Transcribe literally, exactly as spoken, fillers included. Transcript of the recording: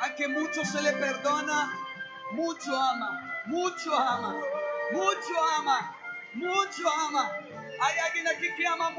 A que mucho se le perdona, mucho ama, mucho ama, mucho ama, mucho ama. Hay alguien aquí que ama